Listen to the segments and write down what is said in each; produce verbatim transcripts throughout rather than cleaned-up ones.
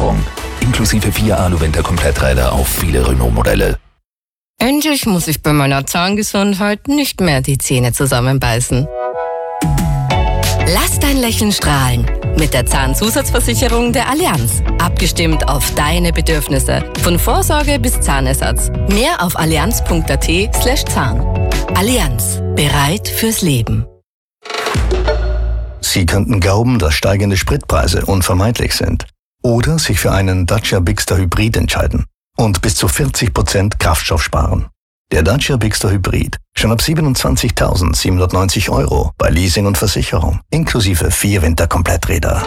Versicherung. Inklusive vier Alu-Winter-Kompletträder auf viele Renault-Modelle. Endlich muss ich bei meiner Zahngesundheit nicht mehr die Zähne zusammenbeißen. Lass dein Lächeln strahlen mit der Zahnzusatzversicherung der Allianz. Abgestimmt auf deine Bedürfnisse. Von Vorsorge bis Zahnersatz. Mehr auf allianz.at slash Zahn. Allianz. Bereit fürs Leben. Sie könnten glauben, dass steigende Spritpreise unvermeidlich sind. Oder sich für einen Dacia Bigster Hybrid entscheiden und bis zu vierzig Prozent Kraftstoff sparen. Der Dacia Bigster Hybrid schon ab siebenundzwanzigtausendsiebenhundertneunzig Euro bei Leasing und Versicherung, inklusive vier Winterkompletträder.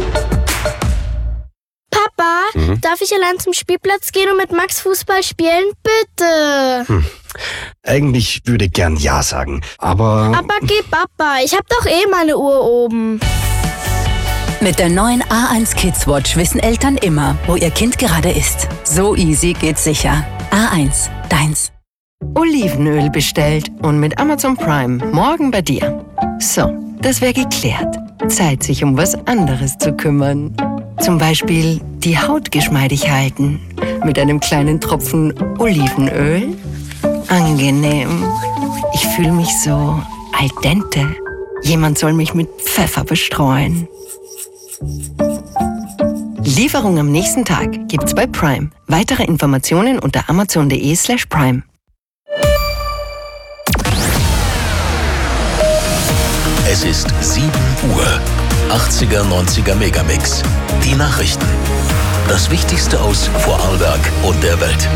Papa, mhm. darf ich allein zum Spielplatz gehen und mit Max Fußball spielen? Bitte! Hm. Eigentlich würde ich gern Ja sagen, aber... Aber geh Papa, ich hab doch eh meine Uhr oben. Mit der neuen A eins Kids Watch wissen Eltern immer, wo ihr Kind gerade ist. So easy geht's sicher. A eins, deins. Olivenöl bestellt und mit Amazon Prime morgen bei dir. So, das wäre geklärt. Zeit, sich um was anderes zu kümmern. Zum Beispiel die Haut geschmeidig halten. Mit einem kleinen Tropfen Olivenöl. Angenehm. Ich fühle mich so al dente. Jemand soll mich mit Pfeffer bestreuen. Lieferung am nächsten Tag gibt's bei Prime. Weitere Informationen unter amazon.de slash prime. Es ist sieben Uhr. achtziger, neunziger Megamix. Die Nachrichten. Das Wichtigste aus Vorarlberg und der Welt.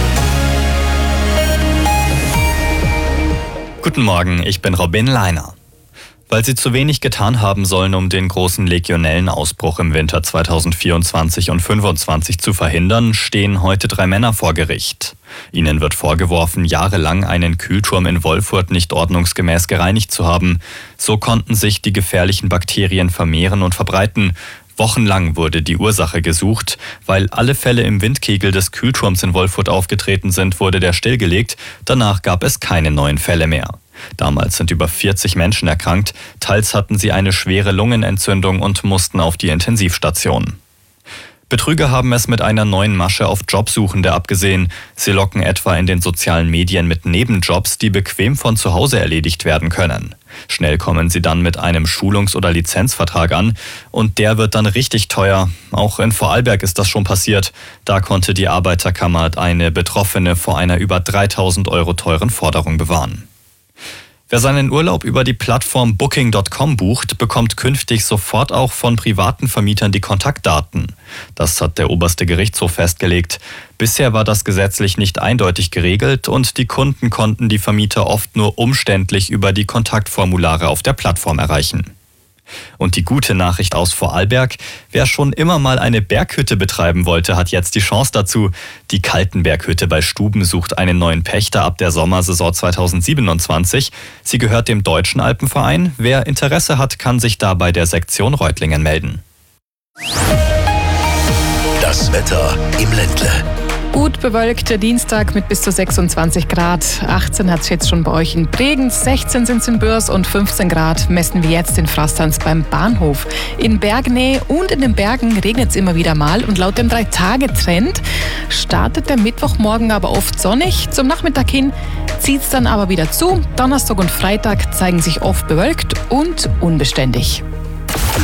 Guten Morgen, ich bin Robin Leiner. Weil sie zu wenig getan haben sollen, um den großen Legionellenausbruch im Winter zweitausendvierundzwanzig und fünfundzwanzig zu verhindern, stehen heute drei Männer vor Gericht. Ihnen wird vorgeworfen, jahrelang einen Kühlturm in Wolfurt nicht ordnungsgemäß gereinigt zu haben. So konnten sich die gefährlichen Bakterien vermehren und verbreiten. Wochenlang wurde die Ursache gesucht. Weil alle Fälle im Windkegel des Kühlturms in Wolfurt aufgetreten sind, wurde der stillgelegt. Danach gab es keine neuen Fälle mehr. Damals sind über vierzig Menschen erkrankt, teils hatten sie eine schwere Lungenentzündung und mussten auf die Intensivstation. Betrüger haben es mit einer neuen Masche auf Jobsuchende abgesehen. Sie locken etwa in den sozialen Medien mit Nebenjobs, die bequem von zu Hause erledigt werden können. Schnell kommen sie dann mit einem Schulungs- oder Lizenzvertrag an und der wird dann richtig teuer. Auch in Vorarlberg ist das schon passiert. Da konnte die Arbeiterkammer eine Betroffene vor einer über dreitausend Euro teuren Forderung bewahren. Wer seinen Urlaub über die Plattform Booking Punkt com bucht, bekommt künftig sofort auch von privaten Vermietern die Kontaktdaten. Das hat der oberste Gerichtshof festgelegt. Bisher war das gesetzlich nicht eindeutig geregelt und die Kunden konnten die Vermieter oft nur umständlich über die Kontaktformulare auf der Plattform erreichen. Und die gute Nachricht aus Vorarlberg: Wer schon immer mal eine Berghütte betreiben wollte, hat jetzt die Chance dazu. Die Kaltenberghütte bei Stuben sucht einen neuen Pächter ab der Sommersaison zweitausendsiebenundzwanzig. Sie gehört dem Deutschen Alpenverein. Wer Interesse hat, kann sich da bei der Sektion Reutlingen melden. Das Wetter im Ländle. Gut bewölkter Dienstag mit bis zu sechsundzwanzig Grad. achtzehn hat es jetzt schon bei euch in Bregenz, sechzehn sind es in Bürs und fünfzehn Grad messen wir jetzt in Frastanz beim Bahnhof. In Bergnähe und in den Bergen regnet es immer wieder mal und laut dem drei Tage Trend startet der Mittwochmorgen aber oft sonnig. Zum Nachmittag hin zieht es dann aber wieder zu. Donnerstag und Freitag zeigen sich oft bewölkt und unbeständig.